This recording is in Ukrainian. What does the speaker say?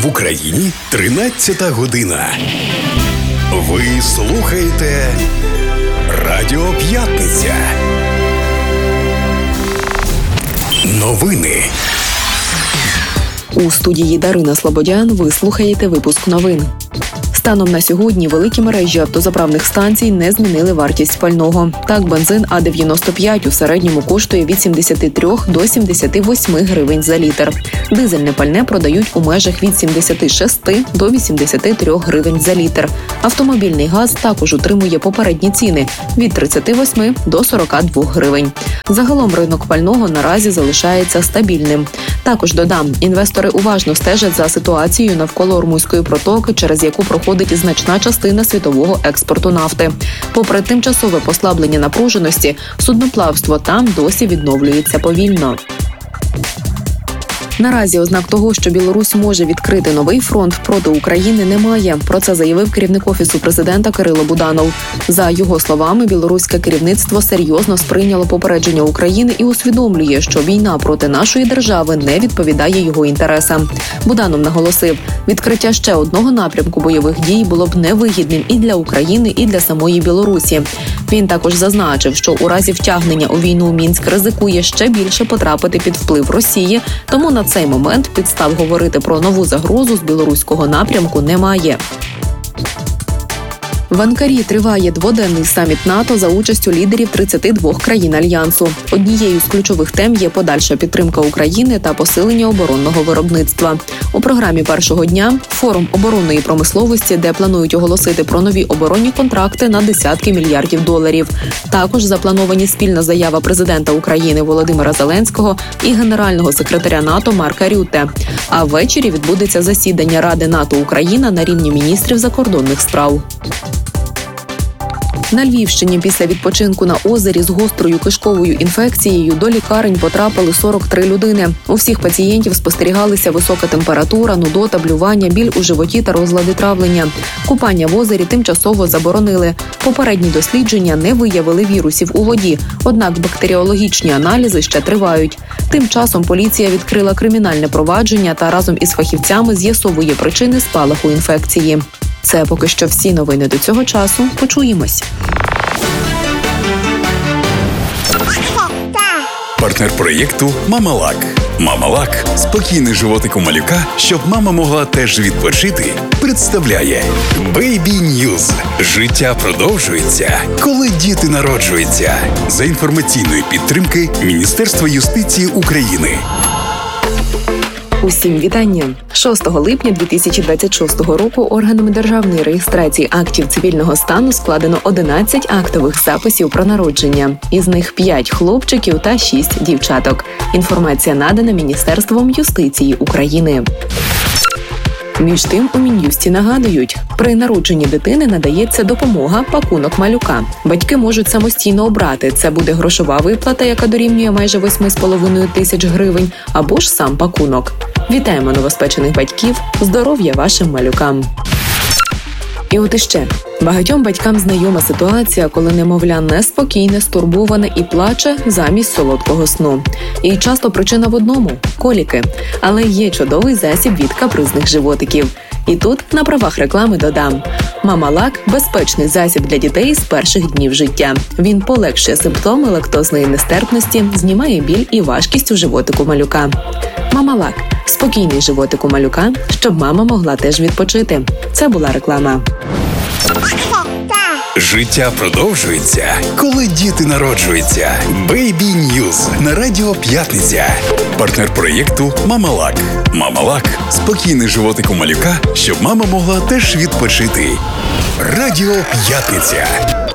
В Україні 13-та година. Ви слухаєте Радіо П'ятниця. Новини. У студії Дарина Слободян ви слухаєте випуск новин. Станом на сьогодні великі мережі автозаправних станцій не змінили вартість пального. Так, бензин А95 у середньому коштує від 73 до 78 гривень за літр. Дизельне пальне продають у межах від 76 до 83 гривень за літр. Автомобільний газ також утримує попередні ціни – від 38 до 42 гривень. Загалом ринок пального наразі залишається стабільним. Також додам, інвестори уважно стежать за ситуацією навколо Ормузької протоки, через яку проходить значна частина світового експорту нафти. Попри тимчасове послаблення напруженості, судноплавство там досі відновлюється повільно. Наразі ознак того, що Білорусь може відкрити новий фронт проти України, немає. Про це заявив керівник Офісу президента Кирило Буданов. За його словами, білоруське керівництво серйозно сприйняло попередження України і усвідомлює, що війна проти нашої держави не відповідає його інтересам. Буданов наголосив, відкриття ще одного напрямку бойових дій було б невигідним і для України, і для самої Білорусі. Він також зазначив, що у разі втягнення у війну Мінськ ризикує ще більше потрапити під вплив Росії, тому на цей момент підстав говорити про нову загрозу з білоруського напрямку немає. В Анкарі триває дводенний саміт НАТО за участю лідерів 32 країн Альянсу. Однією з ключових тем є подальша підтримка України та посилення оборонного виробництва. У програмі першого дня – форум оборонної промисловості, де планують оголосити про нові оборонні контракти на десятки мільярдів доларів. Також заплановані спільна заява президента України Володимира Зеленського і генерального секретаря НАТО Марка Рютте. А ввечері відбудеться засідання Ради НАТО-Україна на рівні міністрів закордонних справ. На Львівщині після відпочинку на озері з гострою кишковою інфекцією до лікарень потрапили 43 людини. У всіх пацієнтів спостерігалися висока температура, нудота, блювання, біль у животі та розлади травлення. Купання в озері тимчасово заборонили. Попередні дослідження не виявили вірусів у воді, однак бактеріологічні аналізи ще тривають. Тим часом поліція відкрила кримінальне провадження та разом із фахівцями з'ясовує причини спалаху інфекції. Це поки що всі новини до цього часу. Почуємось. Партнер проєкту «Мамалак». «Мамалак» – спокійний животик у малюка, щоб мама могла теж відпочити, представляє Baby News. Життя продовжується, коли діти народжуються. За інформаційної підтримки Міністерства юстиції України. Усім вітання! 6 липня 2026 року органами державної реєстрації актів цивільного стану складено 11 актових записів про народження. Із них 5 хлопчиків та 6 дівчаток. Інформація надана Міністерством юстиції України. Між тим, у Мін'юсті нагадують, при народженні дитини надається допомога «Пакунок малюка». Батьки можуть самостійно обрати – це буде грошова виплата, яка дорівнює майже 8,5 тисяч гривень, або ж сам пакунок. Вітаємо новоспечених батьків, здоров'я вашим малюкам! І от іще. Багатьом батькам знайома ситуація, коли немовля неспокійне, стурбоване і плаче замість солодкого сну. І часто причина в одному – коліки. Але є чудовий засіб від капризних животиків. І тут на правах реклами додам. «Мамалак» – безпечний засіб для дітей з перших днів життя. Він полегшує симптоми лактозної нестерпності, знімає біль і важкість у животику малюка. «Мамалак» – спокійний животик у малюка, щоб мама могла теж відпочити. Це була реклама. Життя продовжується, коли діти народжуються. Baby News на Радіо П'ятниця. Партнер проєкту «Мамалак». «Мамалак» – спокійний животик у малюка, щоб мама могла теж відпочити. Радіо П'ятниця.